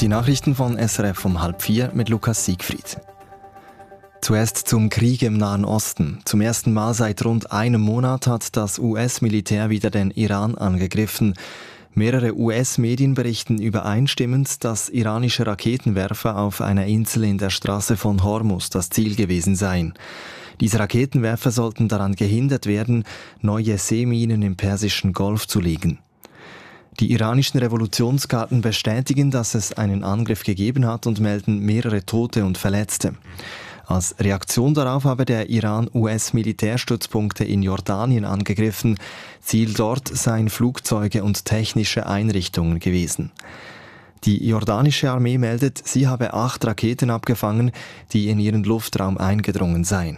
Die Nachrichten von SRF um 3:30 mit Lukas Siegfried. Zuerst zum Krieg im Nahen Osten. Zum ersten Mal seit rund einem Monat hat das US-Militär wieder den Iran angegriffen. Mehrere US-Medien berichten übereinstimmend, dass iranische Raketenwerfer auf einer Insel in der Straße von Hormuz das Ziel gewesen seien. Diese Raketenwerfer sollten daran gehindert werden, neue Seeminen im Persischen Golf zu legen. Die iranischen Revolutionsgarden bestätigen, dass es einen Angriff gegeben hat und melden mehrere Tote und Verletzte. Als Reaktion darauf habe der Iran US-Militärstützpunkte in Jordanien angegriffen. Ziel dort seien Flugzeuge und technische Einrichtungen gewesen. Die jordanische Armee meldet, sie habe 8 Raketen abgefangen, die in ihren Luftraum eingedrungen seien.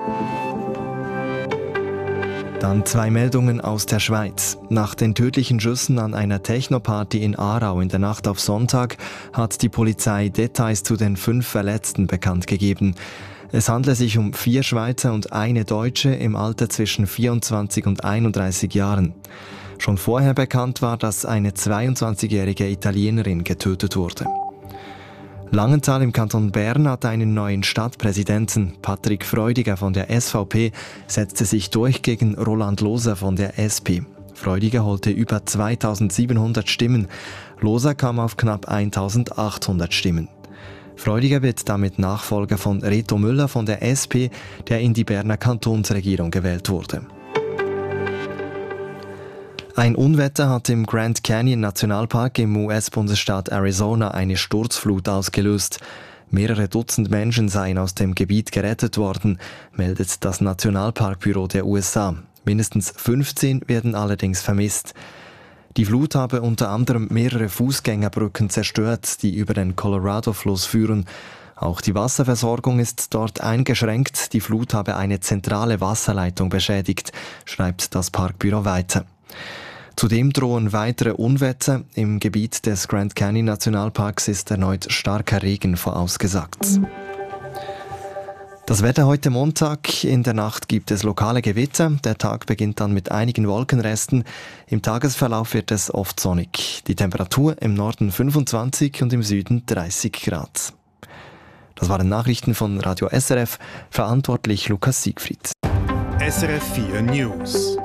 Dann 2 Meldungen aus der Schweiz. Nach den tödlichen Schüssen an einer Technoparty in Aarau in der Nacht auf Sonntag hat die Polizei Details zu den 5 Verletzten bekannt gegeben. Es handle sich um 4 Schweizer und eine Deutsche im Alter zwischen 24 und 31 Jahren. Schon vorher bekannt war, dass eine 22-jährige Italienerin getötet wurde. Langenthal im Kanton Bern hat einen neuen Stadtpräsidenten. Patrick Freudiger von der SVP setzte sich durch gegen Roland Loser von der SP. Freudiger holte über 2700 Stimmen. Loser kam auf knapp 1800 Stimmen. Freudiger wird damit Nachfolger von Reto Müller von der SP, der in die Berner Kantonsregierung gewählt wurde. Ein Unwetter hat im Grand Canyon Nationalpark im US-Bundesstaat Arizona eine Sturzflut ausgelöst. Mehrere Dutzend Menschen seien aus dem Gebiet gerettet worden, meldet das Nationalparkbüro der USA. Mindestens 15 werden allerdings vermisst. Die Flut habe unter anderem mehrere Fußgängerbrücken zerstört, die über den Colorado-Fluss führen. Auch die Wasserversorgung ist dort eingeschränkt. Die Flut habe eine zentrale Wasserleitung beschädigt, schreibt das Parkbüro weiter. Zudem drohen weitere Unwetter. Im Gebiet des Grand Canyon Nationalparks ist erneut starker Regen vorausgesagt. Das Wetter heute Montag. In der Nacht gibt es lokale Gewitter. Der Tag beginnt dann mit einigen Wolkenresten. Im Tagesverlauf wird es oft sonnig. Die Temperatur im Norden 25 und im Süden 30 Grad. Das waren Nachrichten von Radio SRF. Verantwortlich Lukas Siegfried. SRF 4 News.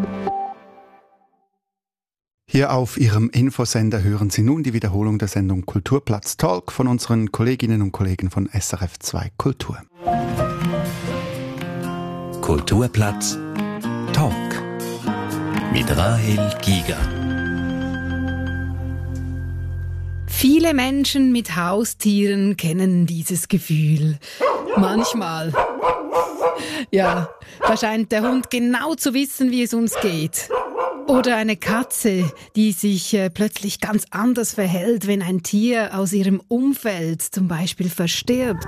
Hier auf Ihrem Infosender hören Sie nun die Wiederholung der Sendung Kulturplatz Talk von unseren Kolleginnen und Kollegen von SRF 2 Kultur. Kulturplatz Talk mit Rahel Giger. Viele Menschen mit Haustieren kennen dieses Gefühl. Manchmal. Ja, da scheint der Hund genau zu wissen, wie es uns geht. Oder eine Katze, die sich plötzlich ganz anders verhält, wenn ein Tier aus ihrem Umfeld zum Beispiel verstirbt.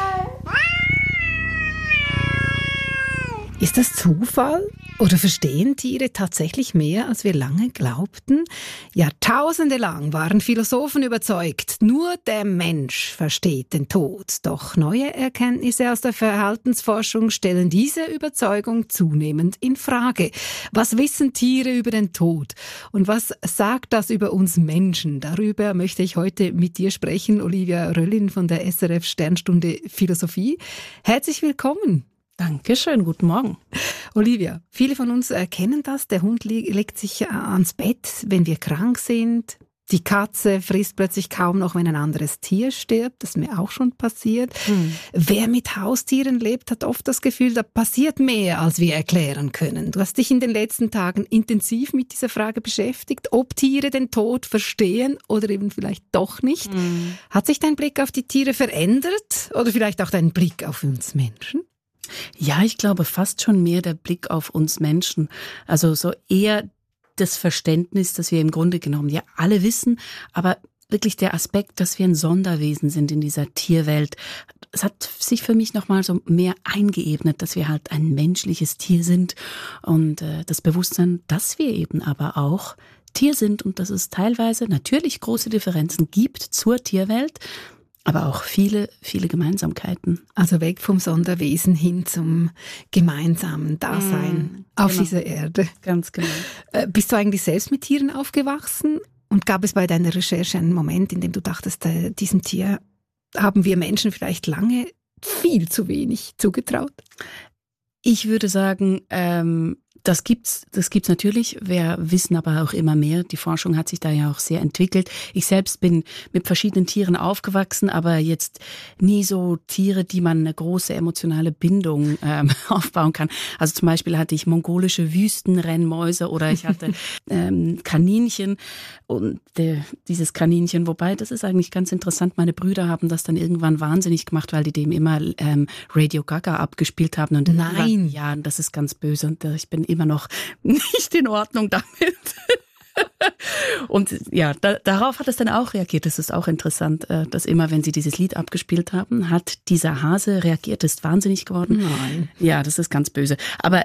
Ist das Zufall? Oder verstehen Tiere tatsächlich mehr, als wir lange glaubten? Jahrtausende lang waren Philosophen überzeugt, nur der Mensch versteht den Tod. Doch neue Erkenntnisse aus der Verhaltensforschung stellen diese Überzeugung zunehmend in Frage. Was wissen Tiere über den Tod? Und was sagt das über uns Menschen? Darüber möchte ich heute mit dir sprechen, Olivia Röllin von der SRF Sternstunde Philosophie. Herzlich willkommen. Dankeschön, guten Morgen. Olivia, viele von uns kennen das. Der Hund legt sich ans Bett, wenn wir krank sind. Die Katze frisst plötzlich kaum noch, wenn ein anderes Tier stirbt. Das ist mir auch schon passiert. Wer mit Haustieren lebt, hat oft das Gefühl, da passiert mehr, als wir erklären können. Du hast dich in den letzten Tagen intensiv mit dieser Frage beschäftigt, ob Tiere den Tod verstehen oder eben vielleicht doch nicht. Hat sich dein Blick auf die Tiere verändert oder vielleicht auch dein Blick auf uns Menschen? Ja, ich glaube fast schon mehr der Blick auf uns Menschen. Also so eher das Verständnis, dass wir im Grunde genommen ja alle wissen, aber wirklich der Aspekt, dass wir ein Sonderwesen sind in dieser Tierwelt. Es hat sich für mich nochmal so mehr eingeebnet, dass wir halt ein menschliches Tier sind und das Bewusstsein, dass wir eben aber auch Tier sind und dass es teilweise natürlich große Differenzen gibt zur Tierwelt, aber auch viele, viele Gemeinsamkeiten. Also weg vom Sonderwesen hin zum gemeinsamen Dasein auf dieser Erde. Ganz genau. Bist du eigentlich selbst mit Tieren aufgewachsen? Und gab es bei deiner Recherche einen Moment, in dem du dachtest, diesem Tier haben wir Menschen vielleicht lange viel zu wenig zugetraut? Ich würde sagen, das gibt's natürlich. Wir wissen aber auch immer mehr. Die Forschung hat sich da ja auch sehr entwickelt. Ich selbst bin mit verschiedenen Tieren aufgewachsen, aber jetzt nie so Tiere, die man eine große emotionale Bindung aufbauen kann. Also zum Beispiel hatte ich mongolische Wüstenrennmäuse oder ich hatte Kaninchen und dieses Kaninchen, wobei das ist eigentlich ganz interessant. Meine Brüder haben das dann irgendwann wahnsinnig gemacht, weil die dem immer Radio Gaga abgespielt haben. Und nein, ja, das ist ganz böse und ich bin immer noch nicht in Ordnung damit. Und ja, darauf hat es dann auch reagiert. Das ist auch interessant, dass immer, wenn sie dieses Lied abgespielt haben, hat dieser Hase reagiert, ist wahnsinnig geworden. Nein. Ja, das ist ganz böse. Aber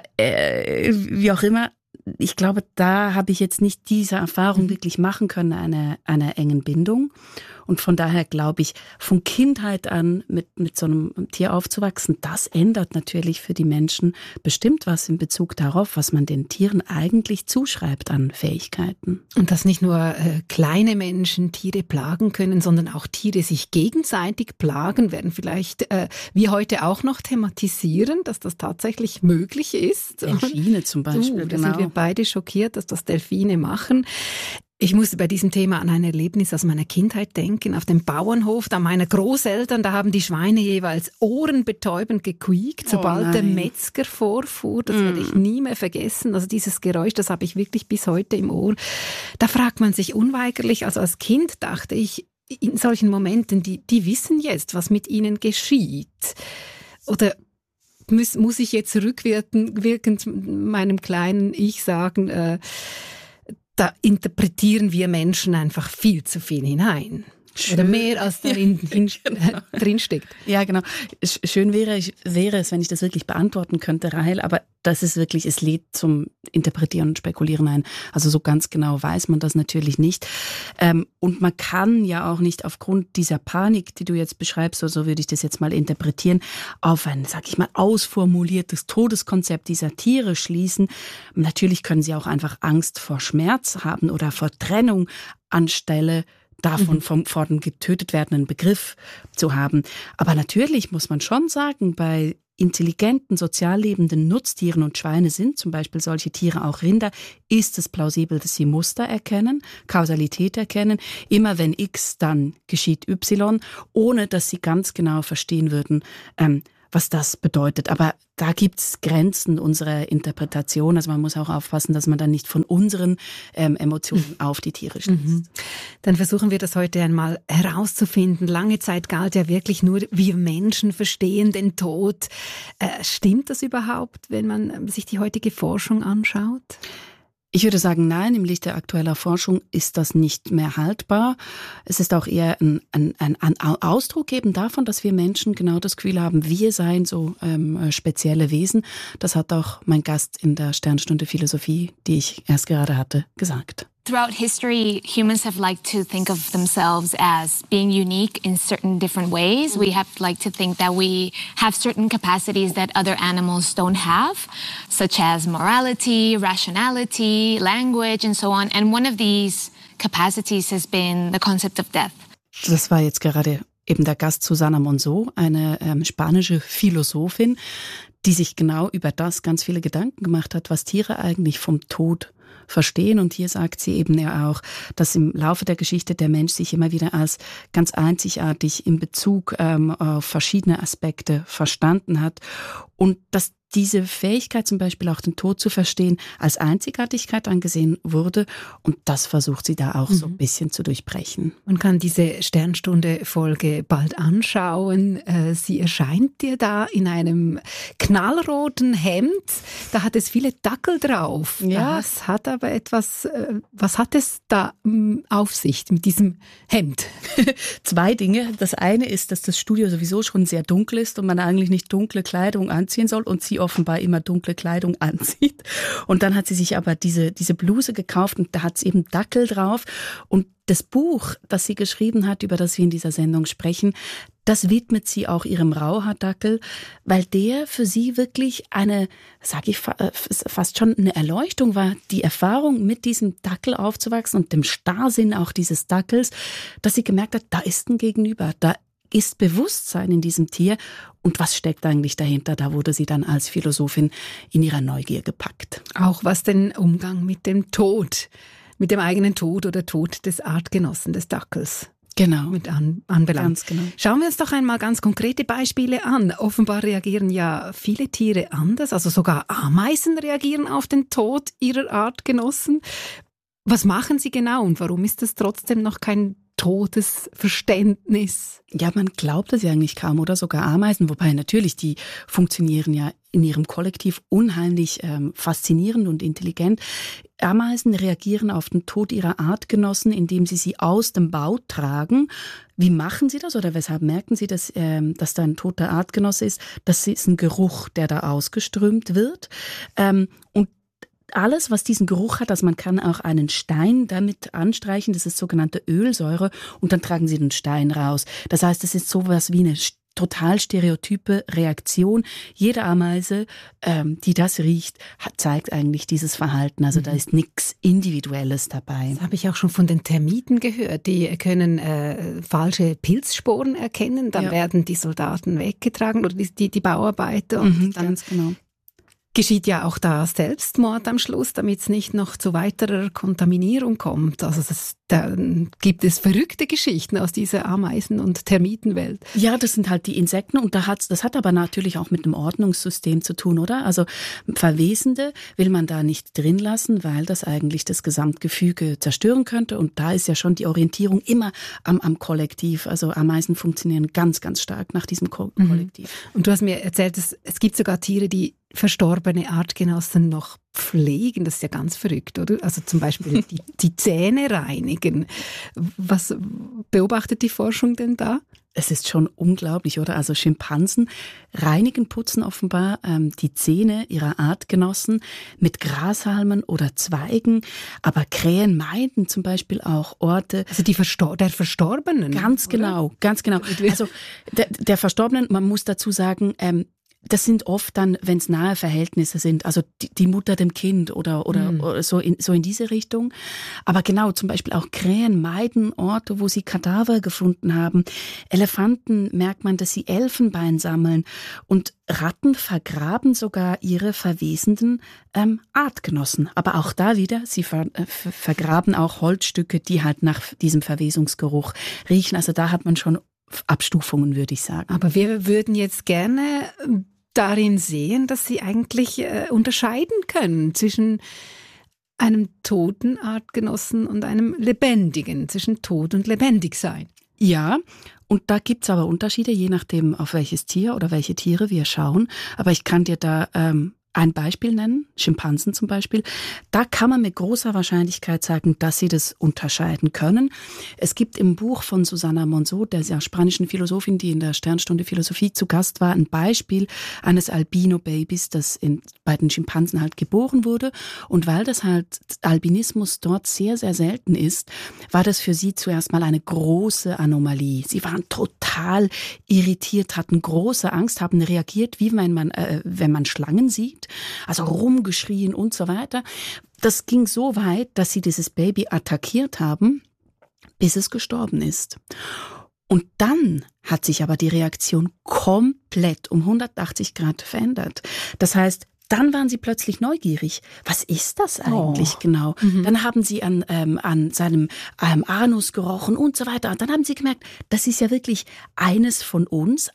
wie auch immer, ich glaube, da habe ich jetzt nicht diese Erfahrung wirklich machen können, einer engen Bindung. Und von daher glaube ich, von Kindheit an mit so einem Tier aufzuwachsen, das ändert natürlich für die Menschen bestimmt was in Bezug darauf, was man den Tieren eigentlich zuschreibt an Fähigkeiten. Und dass nicht nur kleine Menschen Tiere plagen können, sondern auch Tiere sich gegenseitig plagen, werden vielleicht wir heute auch noch thematisieren, dass das tatsächlich möglich ist. Delfine zum Beispiel, Da sind wir beide schockiert, dass das Delfine machen. Ich musste bei diesem Thema an ein Erlebnis aus meiner Kindheit denken. Auf dem Bauernhof da meiner Großeltern, da haben die Schweine jeweils ohrenbetäubend gequiekt, sobald der Metzger vorfuhr. Das werde ich nie mehr vergessen. Also dieses Geräusch, das habe ich wirklich bis heute im Ohr. Da fragt man sich unweigerlich, also als Kind dachte ich, in solchen Momenten, die wissen jetzt, was mit ihnen geschieht. Oder muss ich jetzt rückwirkend meinem kleinen Ich sagen, da interpretieren wir Menschen einfach viel zu viel hinein. Schön. Oder mehr als darin drinsteckt. Ja, genau. Schön wäre es, wenn ich das wirklich beantworten könnte, Rahel, aber das ist wirklich, es lädt zum Interpretieren und Spekulieren ein. Also so ganz genau weiß man das natürlich nicht. Und man kann ja auch nicht aufgrund dieser Panik, die du jetzt beschreibst, so würde ich das jetzt mal interpretieren, auf ein, sag ich mal, ausformuliertes Todeskonzept dieser Tiere schließen. Natürlich können sie auch einfach Angst vor Schmerz haben oder vor Trennung anstelle davon vor dem getötet werdenden Begriff zu haben. Aber natürlich muss man schon sagen, bei intelligenten, sozial lebenden Nutztieren und Schweine sind zum Beispiel solche Tiere auch Rinder, ist es plausibel, dass sie Muster erkennen, Kausalität erkennen. Immer wenn X, dann geschieht Y, ohne dass sie ganz genau verstehen würden, was das bedeutet. Aber da gibt's Grenzen unserer Interpretation. Also man muss auch aufpassen, dass man dann nicht von unseren Emotionen auf die Tiere schließt. Dann versuchen wir das heute einmal herauszufinden. Lange Zeit galt ja wirklich nur, wir Menschen verstehen den Tod. Stimmt das überhaupt, wenn man sich die heutige Forschung anschaut? Ich würde sagen, nein, im Licht der aktuellen Forschung ist das nicht mehr haltbar. Es ist auch eher ein Ausdruck eben davon, dass wir Menschen genau das Gefühl haben, wir seien so spezielle Wesen. Das hat auch mein Gast in der Sternstunde Philosophie, die ich erst gerade hatte, gesagt. Throughout history, humans have liked to think of themselves as being unique in certain different ways. We have liked to think that we have certain capacities that other animals don't have, such as morality, rationality, language, and so on. And one of these capacities has been the concept of death. Das war jetzt gerade eben der Gast Susana Monzó, eine spanische Philosophin, die sich genau über das ganz viele Gedanken gemacht hat, was Tiere eigentlich vom Tod verstehen. Und hier sagt sie eben ja auch, dass im Laufe der Geschichte der Mensch sich immer wieder als ganz einzigartig in Bezug auf verschiedene Aspekte verstanden hat und dass diese Fähigkeit, zum Beispiel auch den Tod zu verstehen, als Einzigartigkeit angesehen wurde. Und das versucht sie da auch so ein bisschen zu durchbrechen. Man kann diese Sternstunde-Folge bald anschauen. Sie erscheint dir da in einem knallroten Hemd. Da hat es viele Dackel drauf. Ja. Das hat aber etwas, was hat es da auf sich mit diesem Hemd? Zwei Dinge. Das eine ist, dass das Studio sowieso schon sehr dunkel ist und man eigentlich nicht dunkle Kleidung anzieht ausziehen soll und sie offenbar immer dunkle Kleidung anzieht. Und dann hat sie sich aber diese Bluse gekauft und da hat es eben Dackel drauf. Und das Buch, das sie geschrieben hat, über das wir in dieser Sendung sprechen, das widmet sie auch ihrem Rauhaardackel, weil der für sie wirklich eine, sage ich fast schon eine Erleuchtung war, die Erfahrung mit diesem Dackel aufzuwachsen und dem Starrsinn auch dieses Dackels, dass sie gemerkt hat, da ist ein Gegenüber, da ist Bewusstsein in diesem Tier und was steckt eigentlich dahinter? Da wurde sie dann als Philosophin in ihrer Neugier gepackt. Auch was den Umgang mit dem Tod, mit dem eigenen Tod oder Tod des Artgenossen, des Dackels mit anbelangt. Ganz genau. Schauen wir uns doch einmal ganz konkrete Beispiele an. Offenbar reagieren ja viele Tiere anders, also sogar Ameisen reagieren auf den Tod ihrer Artgenossen. Was machen sie genau und warum ist das trotzdem noch kein Todesverständnis? Ja, man glaubt es ja eigentlich kaum, oder? Sogar Ameisen, wobei natürlich, die funktionieren ja in ihrem Kollektiv unheimlich faszinierend und intelligent. Ameisen reagieren auf den Tod ihrer Artgenossen, indem sie aus dem Bau tragen. Wie machen sie das oder weshalb merken sie, dass da ein toter Artgenosse ist? Das ist ein Geruch, der da ausgeströmt wird. Und alles, was diesen Geruch hat, also man kann auch einen Stein damit anstreichen, das ist sogenannte Ölsäure, und dann tragen sie den Stein raus. Das heißt, es ist sowas wie eine total stereotype Reaktion. Jede Ameise, die das riecht, zeigt eigentlich dieses Verhalten. Also da ist nichts Individuelles dabei. Das habe ich auch schon von den Termiten gehört. Die können falsche Pilzsporen erkennen. Dann werden die Soldaten weggetragen oder die Bauarbeiter. Und dann ganz genau. Geschieht ja auch da Selbstmord am Schluss, damit es nicht noch zu weiterer Kontaminierung kommt. Also da gibt es verrückte Geschichten aus dieser Ameisen- und Termitenwelt. Ja, das sind halt die Insekten und das hat aber natürlich auch mit einem Ordnungssystem zu tun, oder? Also Verwesende will man da nicht drin lassen, weil das eigentlich das Gesamtgefüge zerstören könnte. Und da ist ja schon die Orientierung immer am Kollektiv. Also Ameisen funktionieren ganz, ganz stark nach diesem Kollektiv. Und du hast mir erzählt, es gibt sogar Tiere, die verstorbene Artgenossen noch pflegen. Das ist ja ganz verrückt, oder? Also zum Beispiel die Zähne reinigen. Was beobachtet die Forschung denn da? Es ist schon unglaublich, oder? Also Schimpansen putzen offenbar die Zähne ihrer Artgenossen mit Grashalmen oder Zweigen, aber Krähen meiden zum Beispiel auch Orte. Also der Verstorbenen? Ganz genau, oder? Ganz genau. Also der Verstorbenen, man muss dazu sagen, das sind oft dann, wenn es nahe Verhältnisse sind, also die Mutter dem Kind oder so in diese Richtung. Aber genau, zum Beispiel auch Krähen meiden Orte, wo sie Kadaver gefunden haben. Elefanten merkt man, dass sie Elfenbein sammeln. Und Ratten vergraben sogar ihre verwesenden Artgenossen. Aber auch da wieder, sie vergraben auch Holzstücke, die halt nach diesem Verwesungsgeruch riechen. Also da hat man schon Abstufungen, würde ich sagen. Aber wir würden jetzt gerne darin sehen, dass sie eigentlich unterscheiden können zwischen einem toten Artgenossen und einem lebendigen, zwischen tot und lebendig sein. Ja, und da gibt's aber Unterschiede, je nachdem, auf welches Tier oder welche Tiere wir schauen. Aber ich kann dir da ein Beispiel nennen, Schimpansen zum Beispiel. Da kann man mit großer Wahrscheinlichkeit sagen, dass sie das unterscheiden können. Es gibt im Buch von Susana Monzó, der spanischen Philosophin, die in der Sternstunde Philosophie zu Gast war, ein Beispiel eines Albino-Babys, das bei den Schimpansen halt geboren wurde. Und weil das halt Albinismus dort sehr, sehr selten ist, war das für sie zuerst mal eine große Anomalie. Sie waren total irritiert, hatten große Angst, haben reagiert, wie wenn man Schlangen sieht. Also rumgeschrien und so weiter. Das ging so weit, dass sie dieses Baby attackiert haben, bis es gestorben ist. Und dann hat sich aber die Reaktion komplett um 180 Grad verändert. Das heißt, dann waren sie plötzlich neugierig. Was ist das eigentlich genau? Dann haben sie an seinem Anus gerochen und so weiter. Und dann haben sie gemerkt, das ist ja wirklich einer von uns.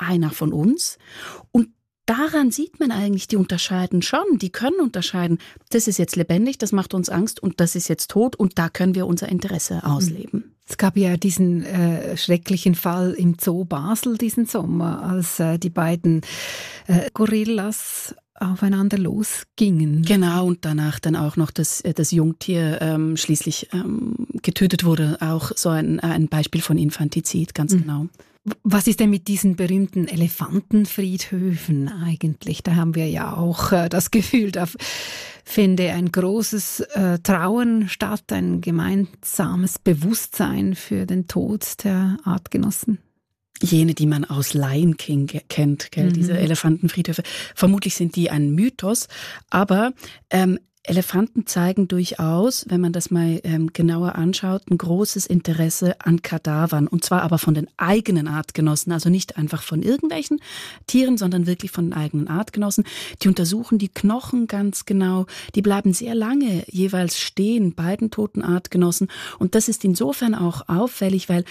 Und daran sieht man eigentlich, die unterscheiden schon, die können unterscheiden, das ist jetzt lebendig, das macht uns Angst und das ist jetzt tot und da können wir unser Interesse ausleben. Es gab ja diesen schrecklichen Fall im Zoo Basel diesen Sommer, als die beiden Gorillas aufeinander losgingen. Genau, und danach dann auch noch das Jungtier schließlich getötet wurde, auch so ein Beispiel von Infantizid, ganz genau. Was ist denn mit diesen berühmten Elefantenfriedhöfen eigentlich? Da haben wir ja auch das Gefühl, da finde ein großes Trauern statt, ein gemeinsames Bewusstsein für den Tod der Artgenossen. Jene, die man aus Lion King kennt, gell? Diese Elefantenfriedhöfe. Vermutlich sind die ein Mythos, aber Elefanten zeigen durchaus, wenn man das mal genauer anschaut, ein großes Interesse an Kadavern. Und zwar aber von den eigenen Artgenossen, also nicht einfach von irgendwelchen Tieren, sondern wirklich von den eigenen Artgenossen. Die untersuchen die Knochen ganz genau. Die bleiben sehr lange jeweils stehen, beiden toten Artgenossen. Und das ist insofern auch auffällig, weil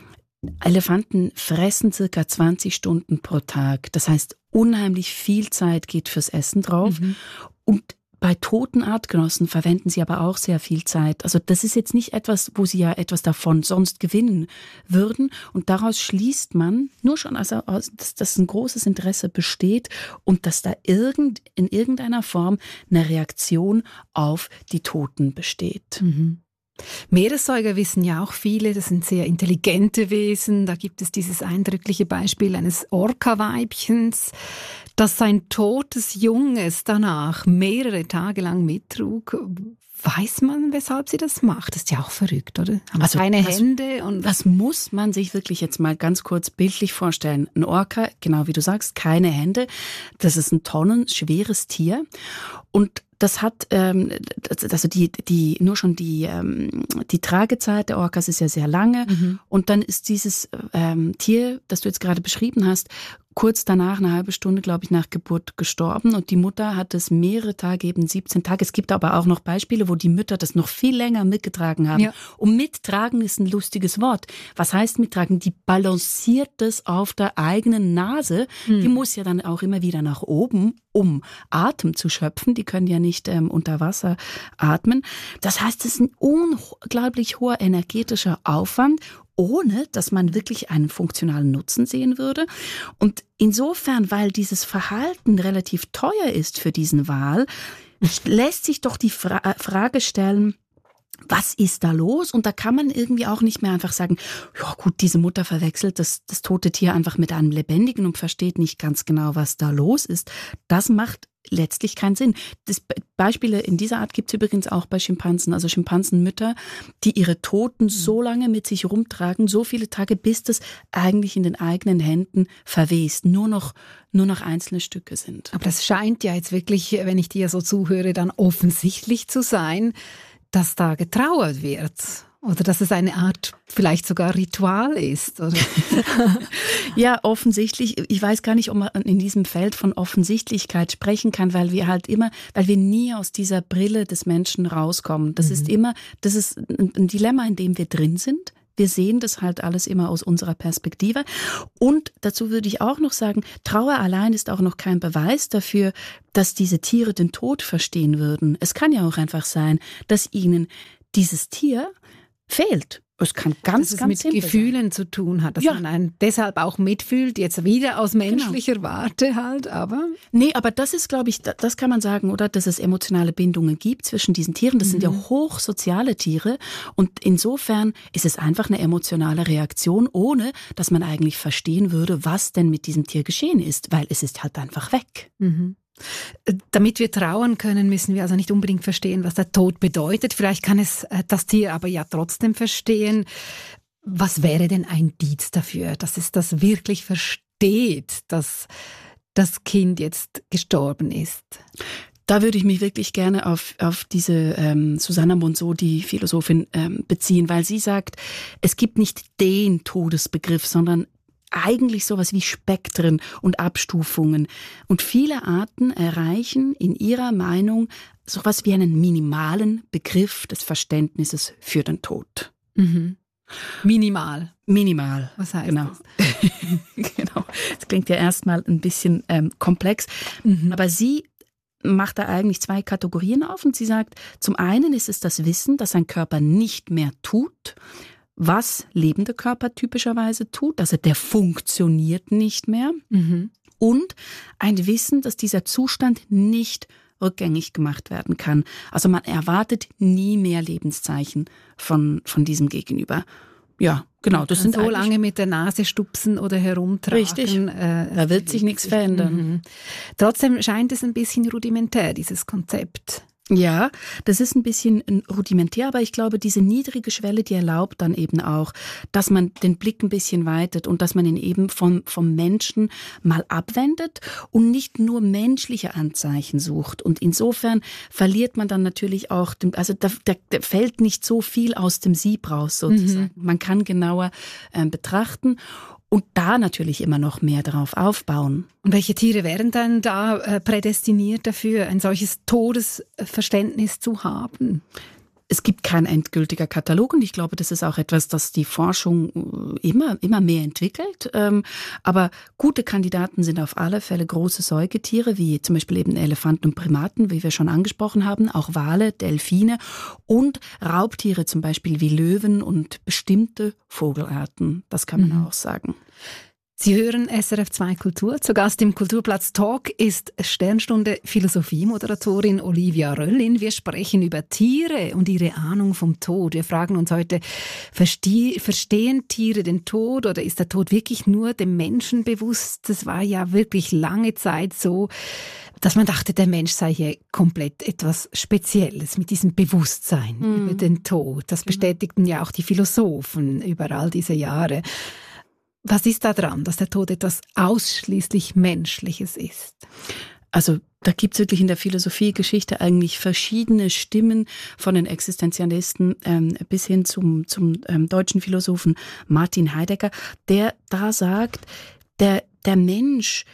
Elefanten fressen circa 20 Stunden pro Tag. Das heißt, unheimlich viel Zeit geht fürs Essen drauf. Und bei toten Artgenossen verwenden sie aber auch sehr viel Zeit. Also das ist jetzt nicht etwas, wo sie ja etwas davon sonst gewinnen würden. Und daraus schließt man nur schon, also, dass ein großes Interesse besteht und dass da in irgendeiner Form eine Reaktion auf die Toten besteht. Meeressäuger wissen ja auch viele, das sind sehr intelligente Wesen. Da gibt es dieses eindrückliche Beispiel eines Orca-Weibchens, das sein totes Junges danach mehrere Tage lang mittrug. Weiß man, weshalb sie das macht? Das ist ja auch verrückt, oder? Also keine Hände und das muss man sich wirklich jetzt mal ganz kurz bildlich vorstellen. Ein Orca, genau wie du sagst, keine Hände. Das ist ein tonnenschweres Tier und das hat, also nur schon die Tragezeit der Orcas ist ja sehr lange und dann ist dieses Tier, das du jetzt gerade beschrieben hast, kurz danach, eine halbe Stunde, glaube ich, nach Geburt gestorben und die Mutter hat es mehrere Tage, eben 17 Tage. Es gibt aber auch noch Beispiele, wo die Mütter das noch viel länger mitgetragen haben. Ja. Und mittragen ist ein lustiges Wort. Was heißt mittragen? Die balanciert das auf der eigenen Nase. Die muss ja dann auch immer wieder nach oben, um Atem zu schöpfen. Die können ja nicht unter Wasser atmen. Das heißt, es ist ein unglaublich hoher energetischer Aufwand, ohne dass man wirklich einen funktionalen Nutzen sehen würde. Und insofern, weil dieses Verhalten relativ teuer ist für diesen Wal, lässt sich doch die Frage stellen, was ist da los? Und da kann man irgendwie auch nicht mehr einfach sagen, ja gut, diese Mutter verwechselt das tote Tier einfach mit einem lebendigen und versteht nicht ganz genau, was da los ist. Das macht letztlich keinen Sinn. Beispiele in dieser Art gibt es übrigens auch bei Schimpansen, also Schimpansenmütter, die ihre Toten so lange mit sich rumtragen, so viele Tage, bis das eigentlich in den eigenen Händen verwest, nur noch einzelne Stücke sind. Aber das scheint ja jetzt wirklich, wenn ich dir so zuhöre, dann offensichtlich zu sein, dass da getrauert wird. Oder dass es eine Art, vielleicht sogar Ritual ist. Oder? Ja, offensichtlich. Ich weiß gar nicht, ob man in diesem Feld von Offensichtlichkeit sprechen kann, weil wir nie aus dieser Brille des Menschen rauskommen. Das ist ein Dilemma, in dem wir drin sind. Wir sehen das halt alles immer aus unserer Perspektive. Und dazu würde ich auch noch sagen, Trauer allein ist auch noch kein Beweis dafür, dass diese Tiere den Tod verstehen würden. Es kann ja auch einfach sein, dass ihnen dieses Tier fehlt. Es kann ganz simpel sein. Dass es mit Gefühlen zu tun hat, dass man einen deshalb auch mitfühlt, jetzt wieder aus menschlicher Warte halt, aber... Nee, aber das ist, glaube ich, das kann man sagen, oder, dass es emotionale Bindungen gibt zwischen diesen Tieren. Das sind ja hochsoziale Tiere und insofern ist es einfach eine emotionale Reaktion, ohne dass man eigentlich verstehen würde, was denn mit diesem Tier geschehen ist, weil es ist halt einfach weg. Damit wir trauern können, müssen wir also nicht unbedingt verstehen, was der Tod bedeutet. Vielleicht kann es das Tier aber ja trotzdem verstehen. Was wäre denn ein Indiz dafür, dass es das wirklich versteht, dass das Kind jetzt gestorben ist? Da würde ich mich wirklich gerne auf diese Susanna Monceau, die Philosophin, beziehen, weil sie sagt, es gibt nicht den Todesbegriff, sondern eigentlich sowas wie Spektren und Abstufungen. Und viele Arten erreichen in ihrer Meinung sowas wie einen minimalen Begriff des Verständnisses für den Tod. Minimal. Was heißt das? Genau. Das klingt ja erstmal ein bisschen komplex. Aber sie macht da eigentlich zwei Kategorien auf und sie sagt, zum einen ist es das Wissen, dass ein Körper nicht mehr tut, was lebende Körper typischerweise tut, also der funktioniert nicht mehr. Und ein Wissen, dass dieser Zustand nicht rückgängig gemacht werden kann. Also man erwartet nie mehr Lebenszeichen von diesem Gegenüber. Ja, genau. Das sind so lange mit der Nase stupsen oder herumtragen. Richtig, da wird sich nichts verändern. Trotzdem scheint es ein bisschen rudimentär, dieses Konzept. Ja, das ist ein bisschen rudimentär, aber ich glaube, diese niedrige Schwelle, die erlaubt dann eben auch, dass man den Blick ein bisschen weitet und dass man ihn eben vom Menschen mal abwendet und nicht nur menschliche Anzeichen sucht. Und insofern verliert man dann natürlich auch, da fällt nicht so viel aus dem Sieb raus sozusagen. Man kann genauer betrachten. Und da natürlich immer noch mehr darauf aufbauen. Und welche Tiere wären dann da prädestiniert dafür, ein solches Todesverständnis zu haben? Es gibt kein endgültiger Katalog und ich glaube, das ist auch etwas, das die Forschung immer mehr entwickelt. Aber gute Kandidaten sind auf alle Fälle große Säugetiere, wie zum Beispiel eben Elefanten und Primaten, wie wir schon angesprochen haben, auch Wale, Delfine und Raubtiere zum Beispiel wie Löwen und bestimmte Vogelarten. Das kann man auch sagen. Sie hören SRF 2 Kultur. Zu Gast im Kulturplatz Talk ist Sternstunde Philosophie-Moderatorin Olivia Röllin. Wir sprechen über Tiere und ihre Ahnung vom Tod. Wir fragen uns heute, verstehen Tiere den Tod oder ist der Tod wirklich nur dem Menschen bewusst? Das war ja wirklich lange Zeit so, dass man dachte, der Mensch sei hier komplett etwas Spezielles mit diesem Bewusstsein über den Tod. Das bestätigten ja auch die Philosophen über all diese Jahre. Was ist da dran, dass der Tod etwas ausschließlich Menschliches ist? Also da gibt es wirklich in der Philosophiegeschichte eigentlich verschiedene Stimmen von den Existenzialisten bis hin zum deutschen Philosophen Martin Heidegger, der da sagt, der Mensch,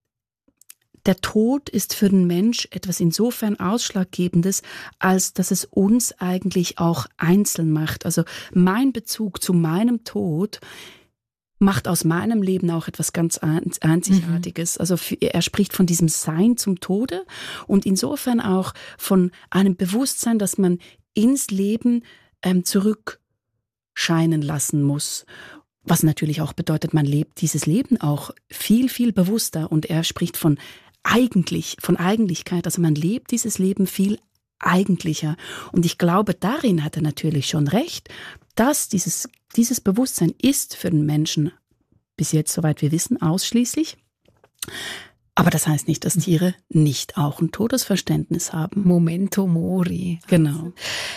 der Tod ist für den Mensch etwas insofern Ausschlaggebendes, als dass es uns eigentlich auch einzeln macht. Also mein Bezug zu meinem Tod macht aus meinem Leben auch etwas ganz Einzigartiges. Also er spricht von diesem Sein zum Tode und insofern auch von einem Bewusstsein, dass man ins Leben zurückscheinen lassen muss. Was natürlich auch bedeutet, man lebt dieses Leben auch viel, viel bewusster und er spricht von Eigentlichkeit. Also man lebt dieses Leben viel eigentlicher. Und ich glaube, darin hat er natürlich schon recht, dass dieses Bewusstsein ist für den Menschen bis jetzt, soweit wir wissen, ausschließlich. Aber das heißt nicht, dass Tiere nicht auch ein Todesverständnis haben. Memento mori. Genau.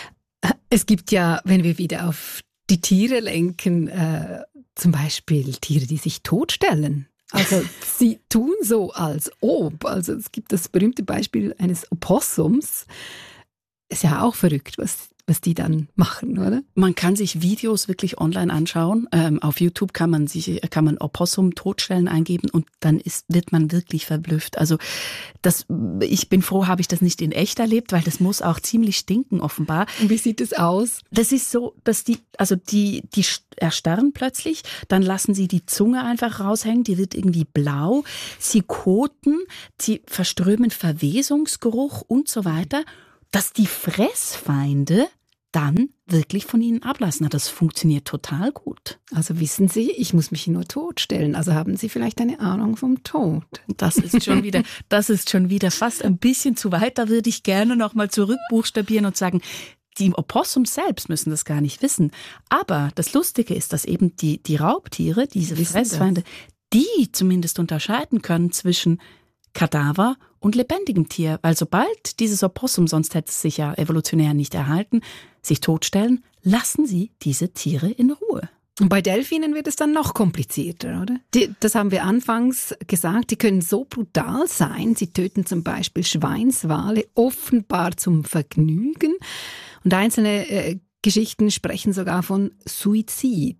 Es gibt ja, wenn wir wieder auf die Tiere lenken, zum Beispiel Tiere, die sich totstellen. Also sie tun so, als ob. Also es gibt das berühmte Beispiel eines Opossums. Ist ja auch verrückt, was die dann machen, oder? Man kann sich Videos wirklich online anschauen. Auf YouTube kann man Opossum Totstellen eingeben und dann wird man wirklich verblüfft. Also ich bin froh, habe ich das nicht in echt erlebt, weil das muss auch ziemlich stinken offenbar. Und wie sieht es aus? Das ist so, dass die erstarren plötzlich, dann lassen sie die Zunge einfach raushängen, die wird irgendwie blau, sie koten, sie verströmen Verwesungsgeruch und so weiter, dass die Fressfeinde dann wirklich von ihnen ablassen. Das funktioniert total gut. Also wissen Sie, ich muss mich nur totstellen. Also haben Sie vielleicht eine Ahnung vom Tod? Das ist schon wieder fast ein bisschen zu weit. Da würde ich gerne nochmal zurückbuchstabieren und sagen, die Opossums selbst müssen das gar nicht wissen. Aber das Lustige ist, dass eben die Raubtiere, diese Fressfeinde, die zumindest unterscheiden können zwischen Kadaver und lebendigem Tier, weil sobald dieses Opossum, sonst hätte es sich ja evolutionär nicht erhalten, sich totstellen, lassen sie diese Tiere in Ruhe. Und bei Delfinen wird es dann noch komplizierter, oder? Das haben wir anfangs gesagt, die können so brutal sein. Sie töten zum Beispiel Schweinswale offenbar zum Vergnügen. Und einzelne Geschichten sprechen sogar von Suizid.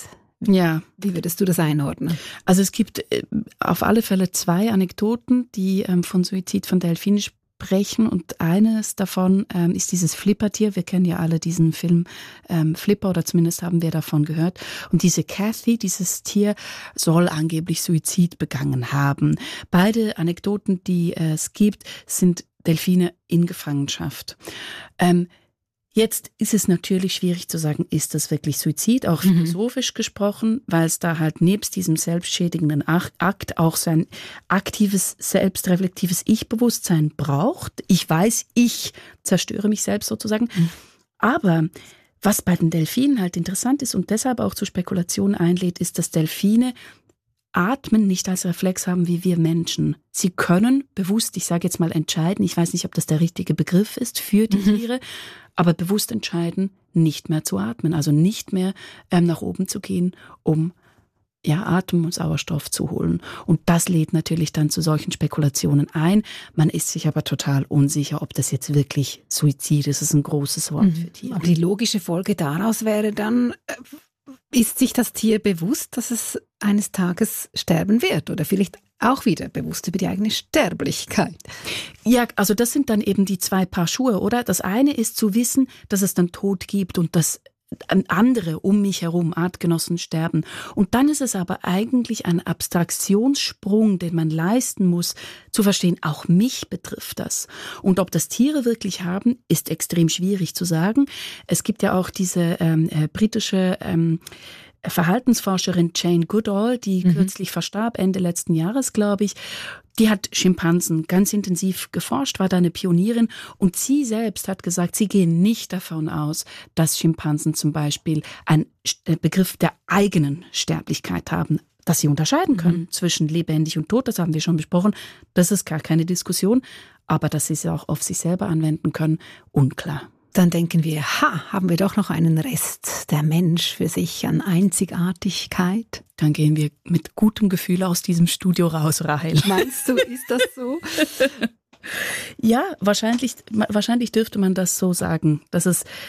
Ja. Wie würdest du das einordnen? Also es gibt auf alle Fälle 2 Anekdoten, die von Suizid von Delfinen sprechen und eines davon ist dieses Flippertier. Wir kennen ja alle diesen Film Flipper oder zumindest haben wir davon gehört. Und diese Kathy, dieses Tier, soll angeblich Suizid begangen haben. Beide Anekdoten, die es gibt, sind Delfine in Gefangenschaft. Jetzt ist es natürlich schwierig zu sagen, ist das wirklich Suizid, auch philosophisch gesprochen, weil es da halt nebst diesem selbstschädigenden Akt auch so ein aktives, selbstreflektives Ich-Bewusstsein braucht. Ich weiß, ich zerstöre mich selbst sozusagen. Aber Was bei den Delfinen halt interessant ist und deshalb auch zu Spekulationen einlädt, ist, dass Delfine Atmen nicht als Reflex haben wie wir Menschen. Sie können bewusst, ich sage jetzt mal entscheiden, ich weiß nicht, ob das der richtige Begriff ist für die Tiere, aber bewusst entscheiden, nicht mehr zu atmen, also nicht mehr nach oben zu gehen, um Atem und Sauerstoff zu holen. Und das lädt natürlich dann zu solchen Spekulationen ein. Man ist sich aber total unsicher, ob das jetzt wirklich Suizid ist. Das ist ein großes Wort für Tiere. Aber die logische Folge daraus wäre dann, ist sich das Tier bewusst, dass es eines Tages sterben wird oder vielleicht auch wieder bewusst über die eigene Sterblichkeit? Ja, also das sind dann eben die zwei Paar Schuhe, oder? Das eine ist zu wissen, dass es dann Tod gibt und dass andere um mich herum, Artgenossen, sterben. Und dann ist es aber eigentlich ein Abstraktionssprung, den man leisten muss, zu verstehen, auch mich betrifft das. Und ob das Tiere wirklich haben, ist extrem schwierig zu sagen. Es gibt ja auch diese britische Verhaltensforscherin Jane Goodall, die kürzlich verstarb, Ende letzten Jahres, glaube ich. Die hat Schimpansen ganz intensiv geforscht, war da eine Pionierin und sie selbst hat gesagt, sie gehen nicht davon aus, dass Schimpansen zum Beispiel einen Begriff der eigenen Sterblichkeit haben, dass sie unterscheiden können zwischen lebendig und tot, das haben wir schon besprochen, das ist gar keine Diskussion, aber dass sie es auch auf sich selber anwenden können, unklar. Dann denken wir, haben wir doch noch einen Rest, der Mensch für sich an Einzigartigkeit. Dann gehen wir mit gutem Gefühl aus diesem Studio raus, Rahel. Meinst du, ist das so? Ja, wahrscheinlich dürfte man das so sagen, dass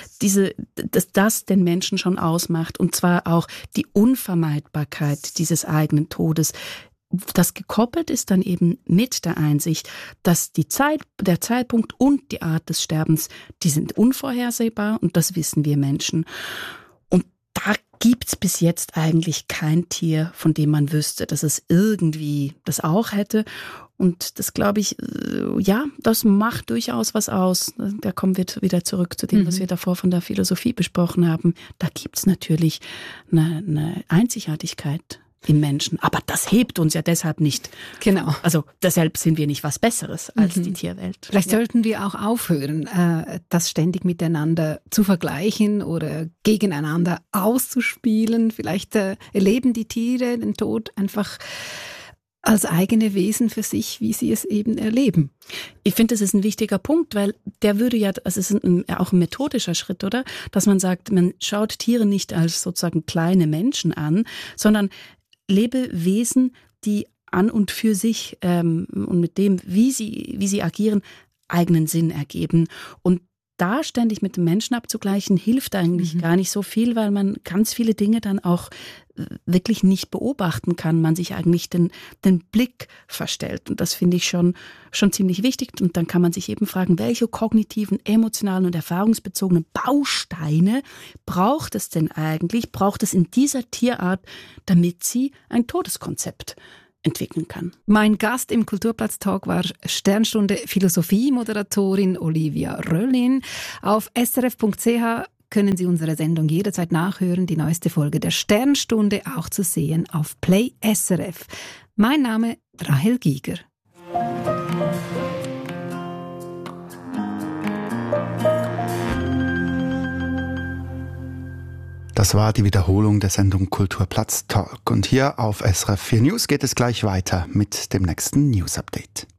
das den Menschen schon ausmacht und zwar auch die Unvermeidbarkeit dieses eigenen Todes. Das gekoppelt ist dann eben mit der Einsicht, dass der Zeitpunkt und die Art des Sterbens, die sind unvorhersehbar und das wissen wir Menschen. Und da gibt's bis jetzt eigentlich kein Tier, von dem man wüsste, dass es irgendwie das auch hätte. Und das glaube ich, das macht durchaus was aus. Da kommen wir wieder zurück zu dem, was wir davor von der Philosophie besprochen haben. Da gibt's natürlich eine Einzigartigkeit im Menschen. Aber das hebt uns ja deshalb nicht. Genau. Also deshalb sind wir nicht was Besseres als die Tierwelt. Vielleicht sollten wir auch aufhören, das ständig miteinander zu vergleichen oder gegeneinander auszuspielen. Vielleicht erleben die Tiere den Tod einfach als eigene Wesen für sich, wie sie es eben erleben. Ich finde, das ist ein wichtiger Punkt, weil der würde ja, also es ist auch ein methodischer Schritt, oder? Dass man sagt, man schaut Tiere nicht als sozusagen kleine Menschen an, sondern Lebewesen, die an und für sich und mit dem, wie sie agieren, eigenen Sinn ergeben. Und da ständig mit dem Menschen abzugleichen, hilft eigentlich gar nicht so viel, weil man ganz viele Dinge dann auch wirklich nicht beobachten kann, man sich eigentlich den Blick verstellt. Und das finde ich schon ziemlich wichtig. Und dann kann man sich eben fragen, welche kognitiven, emotionalen und erfahrungsbezogenen Bausteine braucht es denn eigentlich, braucht es in dieser Tierart, damit sie ein Todeskonzept entwickeln kann. Mein Gast im Kulturplatz-Talk war Sternstunde Philosophie-Moderatorin Olivia Röllin. Auf srf.ch können Sie unsere Sendung jederzeit nachhören, die neueste Folge der Sternstunde auch zu sehen auf Play SRF. Mein Name Rahel Giger. Das war die Wiederholung der Sendung Kulturplatz Talk. Und hier auf SRF 4 News geht es gleich weiter mit dem nächsten News Update.